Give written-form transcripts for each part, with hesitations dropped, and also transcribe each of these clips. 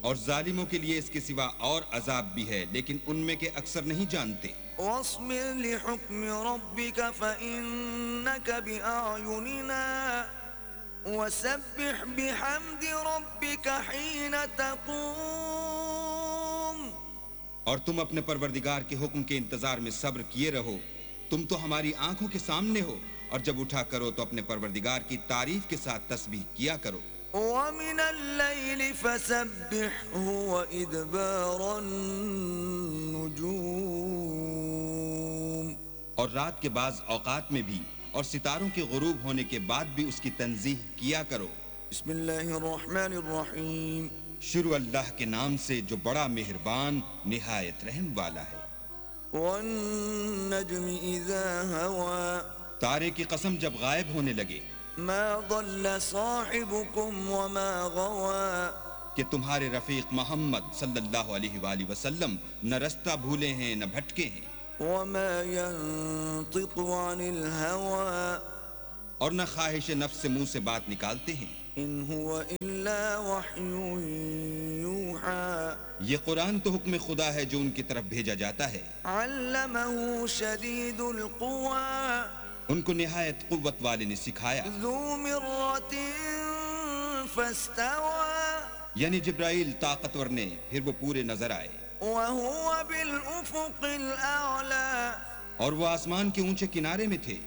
اور ظالموں کے لیے اس کے سوا اور عذاب بھی ہے، لیکن ان میں کے اکثر نہیں جانتے۔ واصبر لحكم ربك فإنك بأعيننا وسبح بحمد ربك حين تقوم۔ اور تم اپنے پروردگار کے حکم کے انتظار میں صبر کیے رہو، تم تو ہماری آنکھوں کے سامنے ہو، اور جب اٹھا کرو تو اپنے پروردگار کی تعریف کے ساتھ تسبیح کیا کرو۔ ومن الليل فسبحه وإدبار النجوم۔ اور رات کے بعض اوقات میں بھی اور ستاروں کے غروب ہونے کے بعد بھی اس کی تنزیح کیا کرو۔ بسم اللہ الرحمن الرحیم۔ شروع اللہ کے نام سے جو بڑا مہربان نہایت رحم والا ہے۔ والنجم اذا هوى۔ تارے کی قسم جب غائب ہونے لگے۔ ما ضل صاحبكم وما غوى۔ کہ تمہارے رفیق محمد صلی اللہ علیہ وآلہ وسلم نہ رستہ بھولے ہیں نہ بھٹکے ہیں۔ وما ينطق عن الهوى۔ اور نہ خواہش نفس سے منہ سے بات نکالتے ہیں۔ ان هو الا وحی یوحى۔ یہ قرآن تو حکم خدا ہے جو ان کی طرف بھیجا جاتا ہے۔ علمه شدید القوى۔ ان کو نہایت قوت والے نے سکھایا۔ ذو مرة فاستوى۔ یعنی جبرائیل طاقتور نے، پھر وہ پورے نظر آئے۔ وهو بالافق الاعلى۔ اور وہ آسمان کے اونچے کنارے میں تھے۔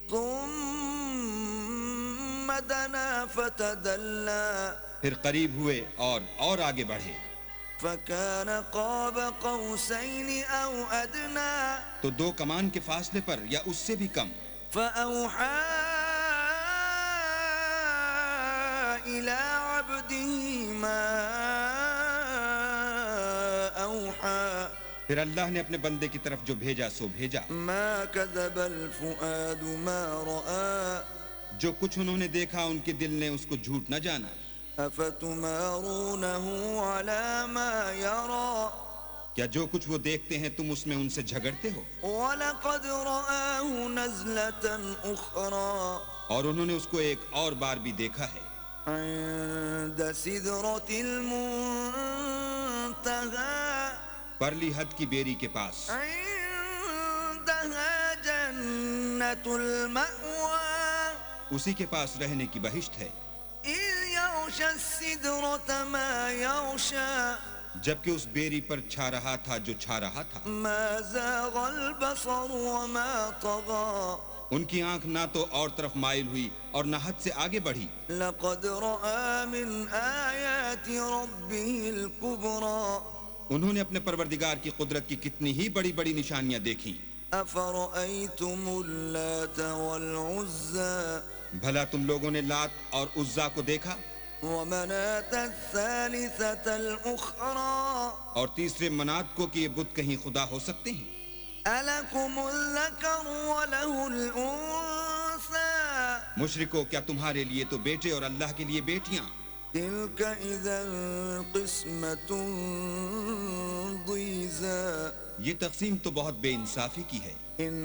ثم دنا فتدلى۔ پھر قریب ہوئے اور آگے بڑھے۔ فكان قاب قوسين او ادنى۔ تو دو کمان کے فاصلے پر یا اس سے بھی کم۔ فأوحى إلى عبده ما أوحى۔ پھر اللہ نے اپنے بندے کی طرف جو بھیجا سو بھیجا۔ ما كذب الفؤاد ما رأى۔ جو کچھ انہوں نے دیکھا ان کے دل نے اس کو جھوٹ نہ جانا۔ أفتمارونه على ما يرى۔ کیا جو کچھ وہ دیکھتے ہیں تم اس میں ان سے جھگڑتے ہو؟ وَلَقَدْ رَآهُ نَزْلَةً أُخْرَى۔ اور انہوں نے اس کو ایک اور بار بھی دیکھا ہے۔ عند سدرة المنتهى۔ پرلی حد کی بیری کے پاس۔ عندها جنة المأوى۔ اسی کے پاس رہنے کی بہشت ہے۔ إذ يغشى السدرة ما يغشى۔ جبکہ اس بیری پر چھا رہا تھا جو چھا رہا تھا۔ ما زاغ البصر وما طغى۔ ان کی آنکھ نہ تو اور طرف مائل ہوئی اور نہ حد سے آگے بڑھی۔ لقد رأى من آيات ربه الكبرى۔ انہوں نے اپنے پروردگار کی قدرت کی کتنی ہی بڑی بڑی نشانیاں دیکھیں۔ أفرأيتم اللات والعزى۔ بھلا تم لوگوں نے لات اور عزا کو دیکھا؟ ومناة الثالثة الأخرى۔ اور تیسرے منات کو کہ یہ بت کہیں خدا ہو سکتے ہیں؟ ألكم الذكر وله الأنثى۔ مشرکو کیا تمہارے لیے تو بیٹے اور اللہ کے لیے بیٹیاں؟ تلك إذا قسمة ضيزى۔ یہ تقسیم تو بہت بے انصافی کی ہے۔ إن